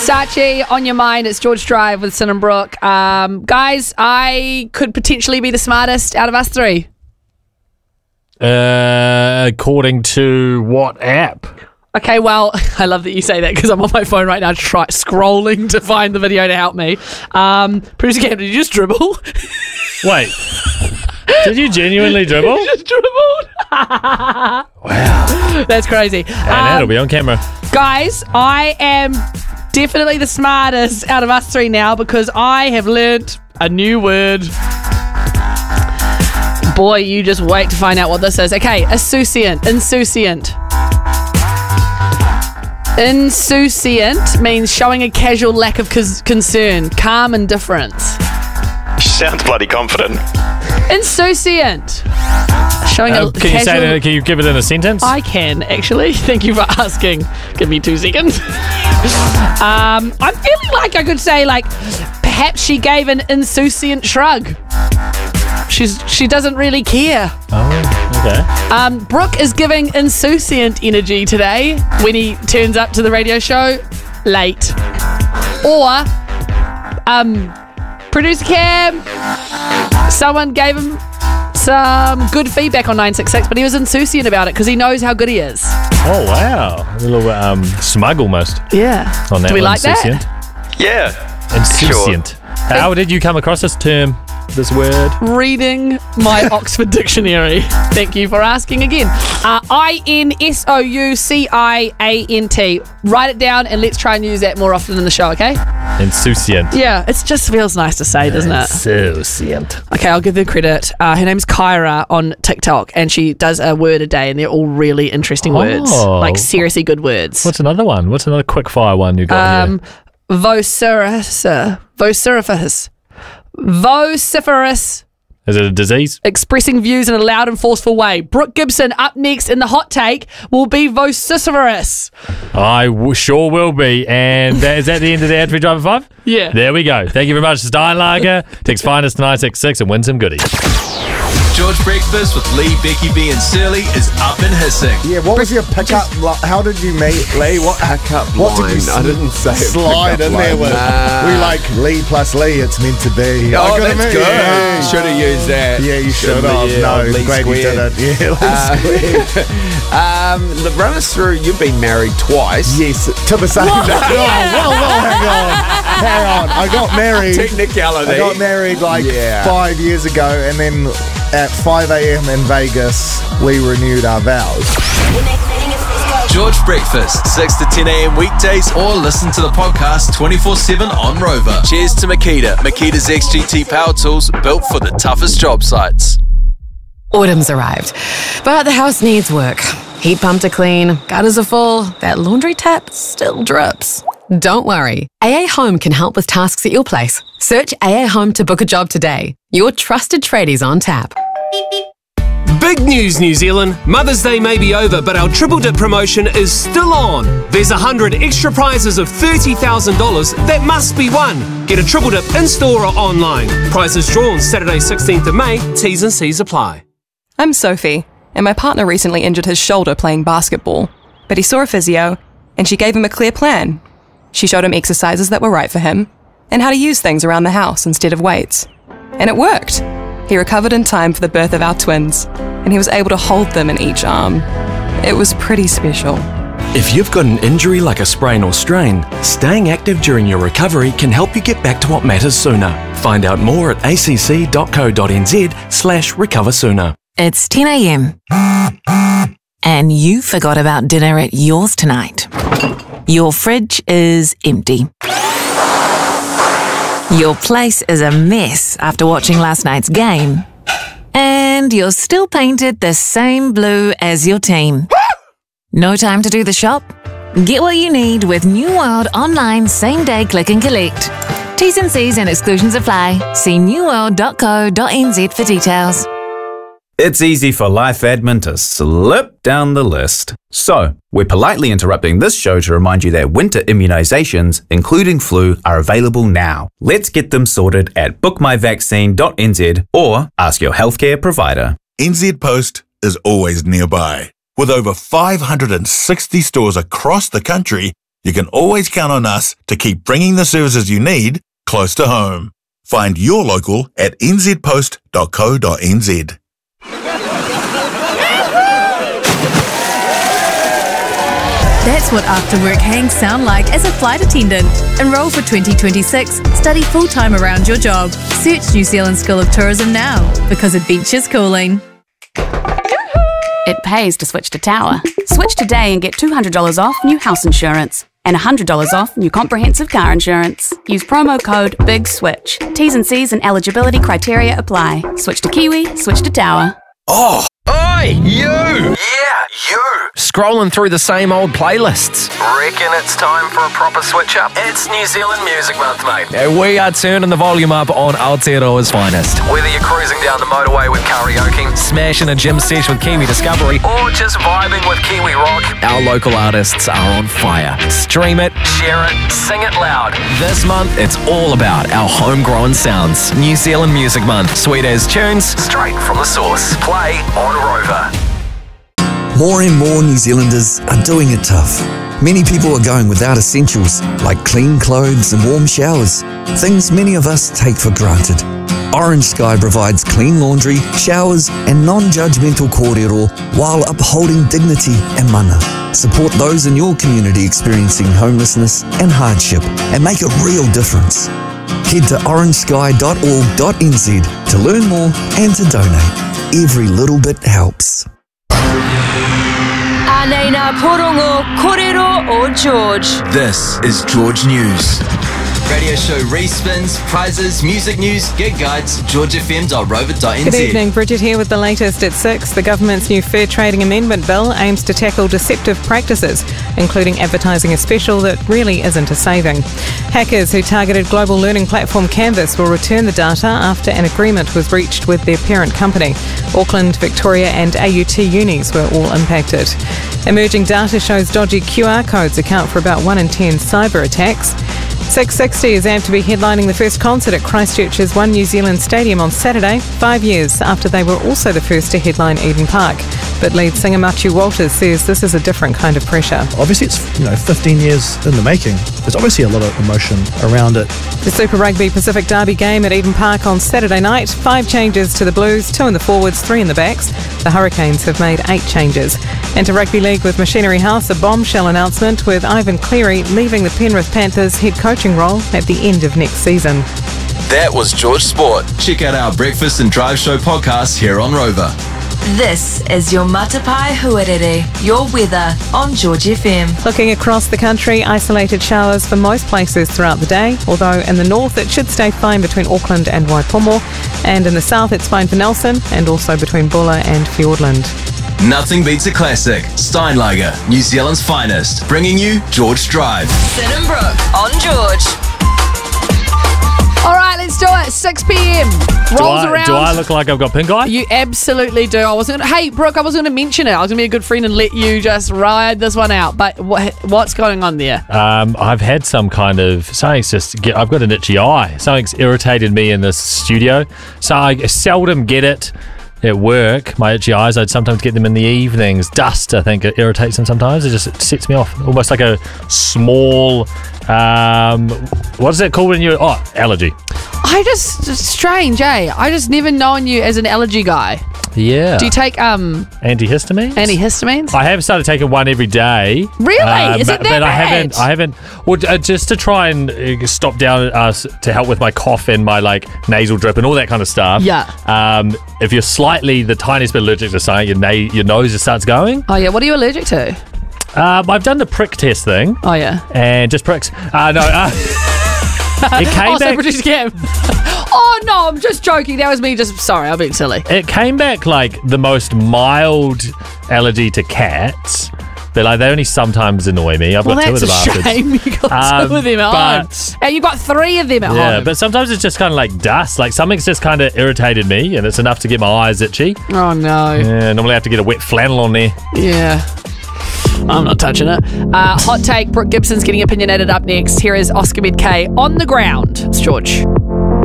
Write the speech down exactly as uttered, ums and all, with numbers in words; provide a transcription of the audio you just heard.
Saatchi, On Your Mind, it's George Drive with Sin and Brooke. Um, guys, I could potentially be the smartest out of us three. Uh, according to what app? Okay, well, I love that you say that because I'm on my phone right now try, scrolling to find the video to help me. Um, Producer Cam, did you just dribble? Wait. Did you genuinely dribble? You just dribbled. Wow. That's crazy. And um, that'll be on camera. Guys, I am definitely the smartest out of us three now because I have learnt a new word. Boy, you just wait to find out what this is. Okay, insouciant. Insouciant. Insouciant means showing a casual lack of cons- concern, calm indifference. She sounds bloody confident. Insouciant. Showing Uh, a can you casual... say that? Can you give it in a sentence? I can, actually. Thank you for asking. Give me two seconds. um, I'm feeling like I could say, like, perhaps she gave an insouciant shrug. She's She doesn't really care. Oh, okay. Um, Brooke is giving insouciant energy today when he turns up to the radio show late. Or, um, Producer Cam, someone gave him some good feedback on nine six six, but he was insouciant about it because he knows how good he is. Oh, wow. A little um, smug almost. Yeah. On that Do we one, like insouciant. that? Yeah. Insouciant. Sure. How did you come across this term, this word? Reading my Oxford Dictionary. Thank you for asking again. Uh, I N S O U C I A N T. Write it down and let's try and use that more often in the show, okay? Insouciant. Yeah, it just feels nice to say, doesn't it? Insouciant. Okay, I'll give her credit. Uh, her name's Kyra on TikTok, and she does a word a day, and they're all really interesting Oh. words. Like, seriously good words. What's another one? What's another quick fire one you got Um, vociferous. Vociferous. Vociferous. here? Is it a disease? Expressing views in a loud and forceful way. Brooke Gibson, up next in the hot take, will be vociferous. I w- sure will be. And that, is that the end of the Ad Free Driver five? Yeah. There we go. Thank you very much, Steinlager. Text finest to nine six six and win some goodies. George Breakfast with Lee, Becky B and Surly is up and hissing. Yeah, what was your pickup line? How did you meet Lee? What Pickup What line. did you I didn't say a slide pickup in there line. with? Nah. We like Lee plus Lee, it's meant to be. Oh, I gotta that's admit, good. yeah. Should have used that. Yeah, you should Shouldn't have. yeah, No, Lee glad squared. you did it. Yeah, Lee Uh, squared. um, look, run us through. You've been married twice. Yes, to the same. Whoa, No, yeah. whoa, whoa, hang on, hang on. I got married. Technicality. I got married like Yeah. five years ago, and then at five a.m. in Vegas, we renewed our vows. George Breakfast, six to ten a.m. weekdays, or listen to the podcast twenty-four seven on Rover. Cheers to Makita. Makita's X G T power tools built for the toughest job sites. Autumn's arrived, but the house needs work. Heat pump to clean, gutters are full, that laundry tap still drips. Don't worry, A A Home can help with tasks at your place. Search A A Home to book a job today. Your trusted tradies on tap. Big news, New Zealand. Mother's Day may be over, but our Triple Dip promotion is still on. There's one hundred extra prizes of thirty thousand dollars that must be won. Get a Triple Dip in-store or online. Prizes drawn Saturday sixteenth of May. T's and C's apply. I'm Sophie, and my partner recently injured his shoulder playing basketball. But he saw a physio, and she gave him a clear plan. She showed him exercises that were right for him, and how to use things around the house instead of weights. And it worked. He recovered in time for the birth of our twins, and he was able to hold them in each arm. It was pretty special. If you've got an injury like a sprain or strain, staying active during your recovery can help you get back to what matters sooner. Find out more at acc.co.nz slash recover sooner. It's ten a.m. and you forgot about dinner at yours tonight. Your fridge is empty. Your place is a mess after watching last night's game. And you're still painted the same blue as your team. No time to do the shop? Get what you need with New World Online Same Day Click and Collect. T's and C's and exclusions apply. See new world dot co dot n z for details. It's easy for life admin to slip down the list. So, we're politely interrupting this show to remind you that winter immunisations, including flu, are available now. Let's get them sorted at book my vaccine dot n z or ask your healthcare provider. N Z Post is always nearby. With over five hundred sixty stores across the country, you can always count on us to keep bringing the services you need close to home. Find your local at n z post dot co dot n z. That's what after work hangs sound like as a flight attendant. Enroll for twenty twenty-six. Study full-time around your job. Search New Zealand School of Tourism now, because adventure's calling. It pays to switch to Tower. Switch today and get two hundred dollars off new house insurance and one hundred dollars off new comprehensive car insurance. Use promo code BIGSWITCH. T's and C's and eligibility criteria apply. Switch to Kiwi, switch to Tower. Oh! Oi, you! Yeah, you! Scrolling through the same old playlists. Reckon it's time for a proper switch up? It's New Zealand Music Month, mate. Yeah, we are turning the volume up on Aotearoa's finest. Whether you're cruising down the motorway with karaoke, smashing a gym sesh with Kiwi Discovery, or just vibing with Kiwi rock, our local artists are on fire. Stream it, share it, sing it loud. This month, it's all about our homegrown sounds. New Zealand Music Month. Sweet as tunes, straight from the source. Play on Rover. More and more New Zealanders are doing it tough. Many people are going without essentials like clean clothes and warm showers, things many of us take for granted. Orange Sky provides clean laundry, showers and non-judgmental kōrero while upholding dignity and mana. Support those in your community experiencing homelessness and hardship and make a real difference. Head to orange sky dot org dot n z to learn more and to donate. Every little bit helps. Anei ngā porongo kōrero o George. This is George News. Radio show respins, prizes, music news, gig guides, george f m dot rover dot n z. Good evening, Bridget here with the latest at six. The government's new Fair Trading Amendment Bill aims to tackle deceptive practices, including advertising a special that really isn't a saving. Hackers who targeted global learning platform Canvas will return the data after an agreement was reached with their parent company. Auckland, Victoria and A U T unis were all impacted. Emerging data shows dodgy Q R codes account for about one in ten cyber attacks. six sixty is amped to be headlining the first concert at Christchurch's One New Zealand Stadium on Saturday, five years after they were also the first to headline Eden Park. But lead singer Matiu Walters says this is a different kind of pressure. Obviously it's, you know, fifteen years in the making. There's obviously a lot of emotion around it. The Super Rugby Pacific Derby game at Eden Park on Saturday night. Five changes to the Blues, two in the forwards, three in the backs. The Hurricanes have made eight changes. And to Rugby League with Machinery House, a bombshell announcement with Ivan Cleary leaving the Penrith Panthers head coaching role at the end of next season. That was George Sport. Check out our Breakfast and Drive Show podcast here on Rover. This is your Matapai Huarere, your weather on George F M. Looking across the country, isolated showers for most places throughout the day, although in the north it should stay fine between Auckland and Waipomo, and in the south it's fine for Nelson and also between Bulla and Fiordland. Nothing beats a classic. Steinlager, New Zealand's finest, bringing you George Drive. Sin and Brooke on George. All right, let's do it. six p.m. Do Rolls I, around. do I look like I've got pink eye? You absolutely do. I was going to, hey, Brooke, I was going to mention it. I was going to be a good friend and let you just ride this one out. But what, what's going on there? Um, I've had some kind of, something's just, get, I've got an itchy eye. Something's irritated me in this studio. So I seldom get it at work, my itchy eyes. I'd sometimes get them in the evenings. Dust, I think, it irritates them sometimes. It just it sets me off. Almost like a small, um, what is it called when you, oh, allergy. I just, it's strange, eh? I just never known you as an allergy guy. Yeah. Do you take um antihistamines? Antihistamines? I have started taking one every day. Really? Um, Is it that but bad? I haven't. I haven't. Well, uh, just to try and uh, stop down uh, to help with my cough and my like nasal drip and all that kind of stuff. Yeah. Um, if you're slightly the tiniest bit allergic to something, your na- your nose just starts going. Oh yeah. What are you allergic to? Um, I've done the prick test thing. Oh yeah. And just pricks. Uh, no. Uh, it came oh, back. so producer Cam. Oh no, I'm just joking. That was me. Just sorry, I'm being silly. It came back like the most mild allergy to cats. But like they only sometimes annoy me. I've well, got two of the that's a bastards. shame. You got Um, two of them at but- home, and you got three of them at Yeah, home. but sometimes it's just kind of like dust. Like something's just kind of irritated me, and it's enough to get my eyes itchy. Oh no. Yeah, normally I have to get a wet flannel on there. Yeah. I'm not touching it. Uh, hot take, Brooke Gibson's getting opinionated up next. Here is Oscar Medkay on the ground. It's George.